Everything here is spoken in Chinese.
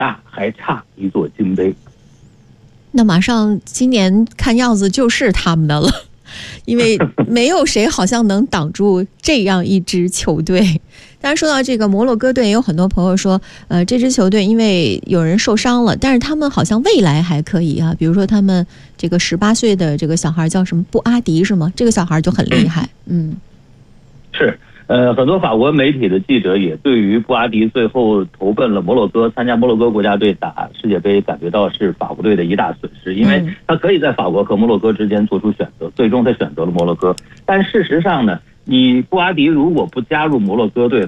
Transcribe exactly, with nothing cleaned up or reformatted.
那还差一座金杯。 那马上今年看样子就是他们的了，因为没有谁好像能挡住这样一支球队。当然说到这个摩洛哥队，也有很多朋友说，呃，这支球队因为有人受伤了，但是他们好像未来还可以啊。比如说他们这个十八岁的这个小孩叫什么布阿迪是吗？这个小孩就很厉害。嗯， 是。呃，很多法国媒体的记者也对于布阿迪最后投奔了摩洛哥，参加摩洛哥国家队打世界杯，感觉到是法国队的一大损失，因为他可以在法国和摩洛哥之间做出选择，最终他选择了摩洛哥。但事实上呢，你布阿迪如果不加入摩洛哥队，